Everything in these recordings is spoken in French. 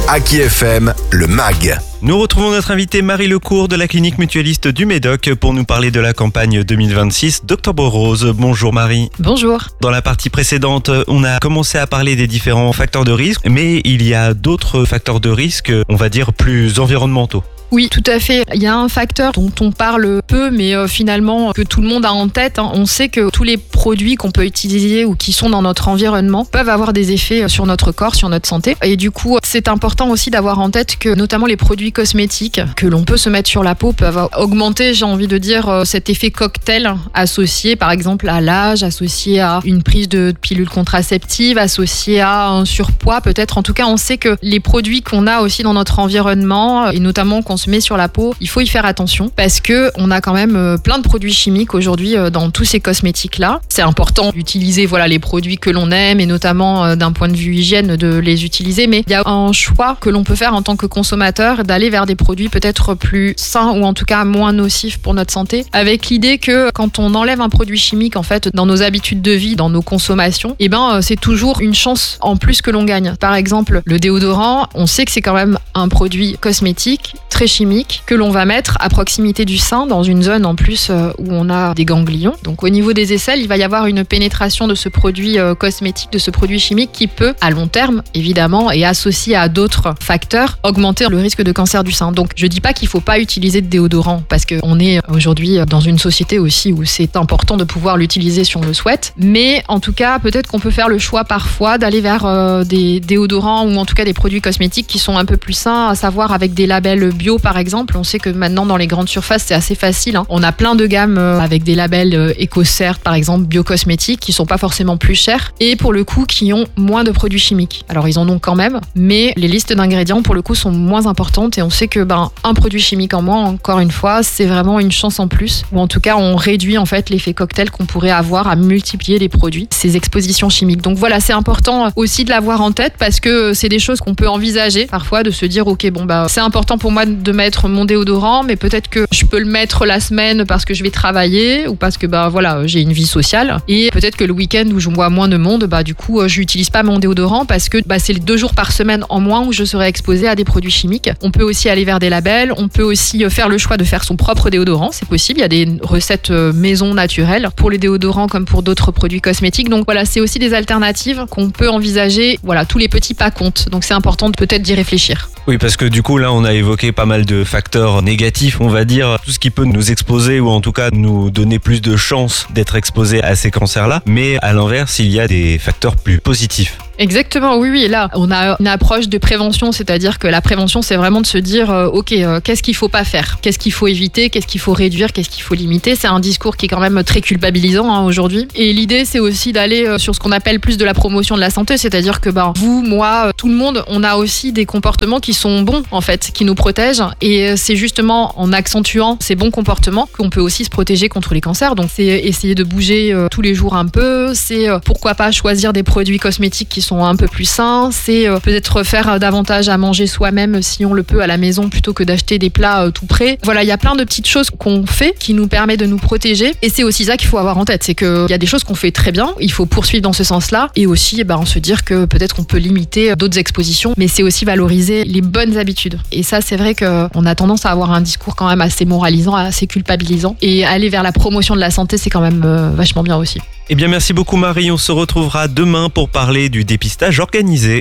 Aki FM, le MAG. Nous retrouvons notre invitée Marie Lecourt de la clinique mutualiste du Médoc pour nous parler de la campagne 2026 d'Octobre Rose. Bonjour Marie. Bonjour. Dans la partie précédente, on a commencé à parler des différents facteurs de risque, mais il y a d'autres facteurs de risque, on va dire, plus environnementaux. Oui, tout à fait. Il y a un facteur dont on parle peu, mais finalement que tout le monde a en tête. On sait que tous les produits qu'on peut utiliser ou qui sont dans notre environnement peuvent avoir des effets sur notre corps, sur notre santé. Et du coup, c'est important aussi d'avoir en tête que notamment les produits cosmétiques que l'on peut se mettre sur la peau peuvent augmenter, j'ai envie de dire, cet effet cocktail associé par exemple à l'âge, associé à une prise de pilules contraceptives, associé à un surpoids peut-être. En tout cas, on sait que les produits qu'on a aussi dans notre environnement et notamment qu'on se met sur la peau, il faut y faire attention parce que on a quand même plein de produits chimiques aujourd'hui dans tous ces cosmétiques là. C'est important d'utiliser les produits que l'on aime et notamment d'un point de vue hygiène de les utiliser, mais il y a un choix que l'on peut faire en tant que consommateur d'aller vers des produits peut-être plus sains ou en tout cas moins nocifs pour notre santé, avec l'idée que quand on enlève un produit chimique en fait dans nos habitudes de vie, dans nos consommations, c'est toujours une chance en plus que l'on gagne. Par exemple, le déodorant, on sait que c'est quand même un produit cosmétique très chimique que l'on va mettre à proximité du sein dans une zone en plus où on a des ganglions. Donc au niveau des aisselles, il va y avoir une pénétration de ce produit cosmétique, de ce produit chimique qui peut à long terme évidemment et associé à d'autres facteurs augmenter le risque de cancer du sein. Donc je dis pas qu'il faut pas utiliser de déodorant parce qu'on est aujourd'hui dans une société aussi où c'est important de pouvoir l'utiliser si on le souhaite, mais en tout cas peut-être qu'on peut faire le choix parfois d'aller vers des déodorants ou en tout cas des produits cosmétiques qui sont un peu plus sains, à savoir avec des labels bio par exemple. On sait que maintenant dans les grandes surfaces c'est assez facile, On a plein de gammes avec des labels EcoCert par exemple, biocosmétiques qui sont pas forcément plus chers et pour le coup qui ont moins de produits chimiques. Alors ils en ont quand même, mais les listes d'ingrédients pour le coup sont moins importantes et on sait que un produit chimique en moins, encore une fois, c'est vraiment une chance en plus, ou en tout cas on réduit en fait l'effet cocktail qu'on pourrait avoir à multiplier les produits, ces expositions chimiques. Donc voilà, c'est important aussi de l'avoir en tête parce que c'est des choses qu'on peut envisager parfois, de se dire ok c'est important pour moi de mettre mon déodorant, mais peut-être que je peux le mettre la semaine parce que je vais travailler ou parce que j'ai une vie sociale, et peut-être que le week-end où je vois moins de monde, du coup je n'utilise pas mon déodorant parce que c'est les 2 jours par semaine en moins où je serai exposée à des produits chimiques. On peut aussi aller vers des labels, on peut aussi faire le choix de faire son propre déodorant, c'est possible, il y a des recettes maison naturelles pour les déodorants comme pour d'autres produits cosmétiques. Donc voilà, c'est aussi des alternatives qu'on peut envisager. Voilà, tous les petits pas comptent, donc c'est important de peut-être d'y réfléchir. Oui, parce que du coup là on a évoqué pas mal de facteurs négatifs, on va dire, tout ce qui peut nous exposer ou en tout cas nous donner plus de chances d'être exposés à ces cancers-là, mais à l'inverse il y a des facteurs plus positifs. Exactement, oui. Et là, on a une approche de prévention, c'est-à-dire que la prévention, c'est vraiment de se dire, qu'est-ce qu'il faut pas faire, qu'est-ce qu'il faut éviter, qu'est-ce qu'il faut réduire, qu'est-ce qu'il faut limiter. C'est un discours qui est quand même très culpabilisant aujourd'hui. Et l'idée, c'est aussi d'aller sur ce qu'on appelle plus de la promotion de la santé, c'est-à-dire que vous, moi, tout le monde, on a aussi des comportements qui sont bons en fait, qui nous protègent. Et c'est justement en accentuant ces bons comportements qu'on peut aussi se protéger contre les cancers. Donc c'est essayer de bouger tous les jours un peu. C'est pourquoi pas choisir des produits cosmétiques qui sont un peu plus sains, c'est peut-être faire davantage à manger soi-même si on le peut à la maison plutôt que d'acheter des plats tout prêts. Voilà, il y a plein de petites choses qu'on fait qui nous permettent de nous protéger et c'est aussi ça qu'il faut avoir en tête, c'est qu'il y a des choses qu'on fait très bien, il faut poursuivre dans ce sens-là et aussi se dire que peut-être on peut limiter d'autres expositions, mais c'est aussi valoriser les bonnes habitudes. Et ça, c'est vrai qu'on a tendance à avoir un discours quand même assez moralisant, assez culpabilisant, et aller vers la promotion de la santé, c'est quand même vachement bien aussi. Eh bien merci beaucoup Marie, on se retrouvera demain pour parler du dépistage organisé.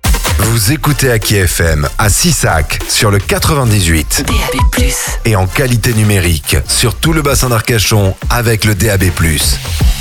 Vous écoutez Aki FM à Sissac sur le 98 DAB+. et en qualité numérique sur tout le bassin d'Arcachon avec le DAB+.